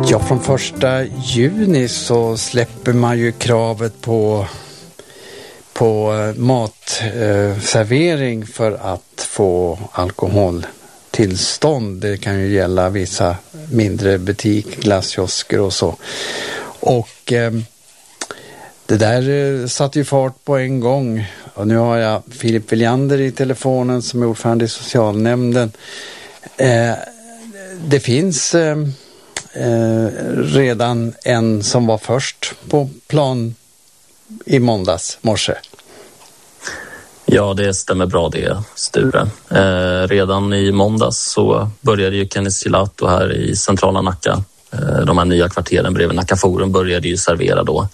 Ja, från 1 juni så släpper man ju kravet på matservering för att få alkoholtillstånd. Det kan ju gälla vissa mindre butik, glasskiosker och så. Och det där satte ju fart på en gång. Och nu har jag Filip Villander i telefonen som är ordförande i socialnämnden. Det finns redan en som var först på plan i måndags morse. Ja, det stämmer bra det, Sture. Redan i måndags så började ju Kenneth Gelato här i centrala Nacka. De här nya kvarteren bredvid Nacka Forum började ju servera då.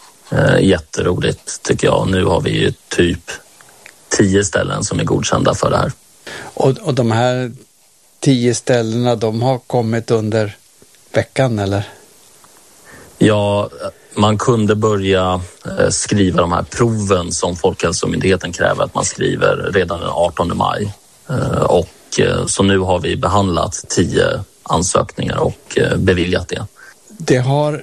Jätteroligt tycker jag. Nu har vi ju typ 10 ställen som är godkända för det här. Och de här 10 ställena, de har kommit under veckan, eller? Ja, man kunde börja skriva de här proven som Folkhälsomyndigheten kräver att man skriver redan den 18 maj. Så nu har vi behandlat 10 ansökningar och beviljat det. Det har...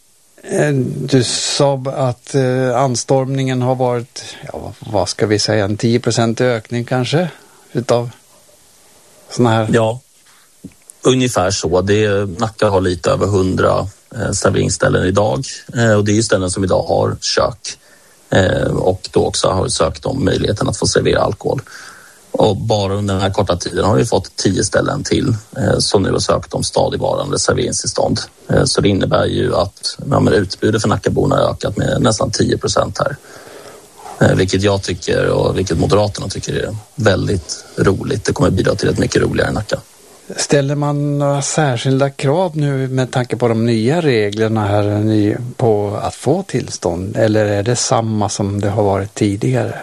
Du sa att anstormningen har varit, ja, vad ska vi säga, en 10% ökning kanske utav såna här... Ja, ungefär så. Nacka har lite över 100 serveringsställen idag och det är ju ställen som idag har kök och då också har sökt om möjligheten att få servera alkohol. Och bara under den här korta tiden har vi fått 10 ställen till som nu har sökt om stadigvarande serveringstillstånd. Så det innebär ju att utbudet för Nackaborna har ökat med nästan 10% här. Vilket jag tycker och vilket Moderaterna tycker är väldigt roligt. Det kommer bidra till ett mycket roligare Nacka. Ställer man några särskilda krav nu med tanke på de nya reglerna här på att få tillstånd? Eller är det samma som det har varit tidigare?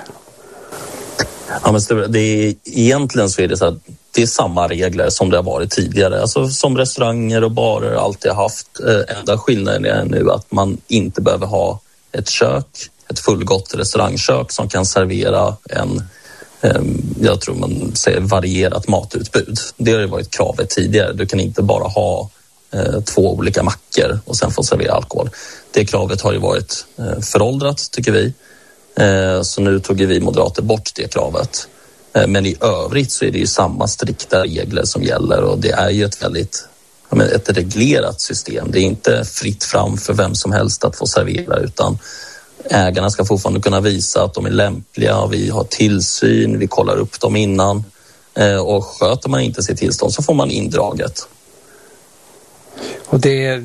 Ja, men egentligen så är det så att det är samma regler som det har varit tidigare. Alltså som restauranger och barer alltid har haft. Enda skillnaden är nu att man inte behöver ha ett fullgott restaurangkök som kan servera jag tror man säger varierat matutbud. Det har ju varit kravet tidigare. Du kan inte bara ha 2 olika mackor och sen få servera alkohol. Det kravet har ju varit föråldrat tycker vi. Så nu tog vi moderater bort det kravet. Men i övrigt så är det ju samma strikta regler som gäller och det är ju ett reglerat system. Det är inte fritt fram för vem som helst att få servera utan ägarna ska fortfarande kunna visa att de är lämpliga. Vi har tillsyn, vi kollar upp dem innan och sköter man inte sitt tillstånd så får man indraget. Och det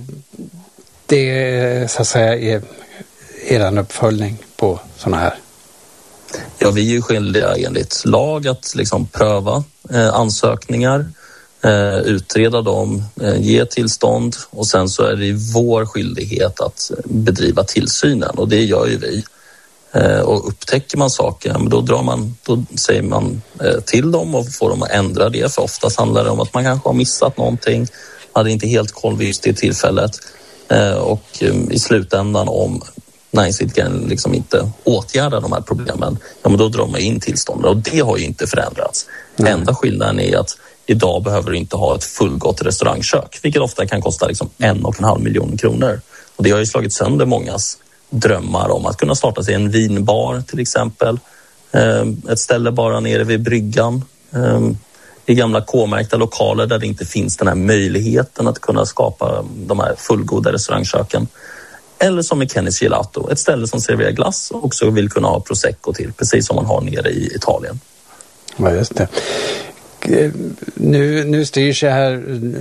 så att säga är eran uppföljning på såna här? Ja, vi är ju skyldiga enligt lag att liksom pröva ansökningar, utreda dem, ge tillstånd och sen så är det vår skyldighet att bedriva tillsynen och det gör ju vi. Och upptäcker man saker, då säger man till dem och får dem att ändra det för oftast handlar det om att man kanske har missat någonting, hade inte helt koll vid just det tillfället och i slutändan om näringsidkaren liksom inte åtgärdar de här problemen, ja, men då drar man in tillstånden och det har ju inte förändrats. Enda skillnaden är att idag behöver du inte ha ett fullgott restaurangkök, vilket ofta kan kosta liksom 1,5 miljon kronor. Och det har ju slagit sönder mångas drömmar om att kunna starta sig en vinbar till exempel. Ett ställe bara nere vid bryggan. I gamla K-märkta lokaler där det inte finns den här möjligheten att kunna skapa de här fullgoda restaurangköken. Eller som i Kenneth Gelato, ett ställe som serverar glass och också vill kunna ha prosecco till, precis som man har nere i Italien. Ja, just det. Nu styrs jag här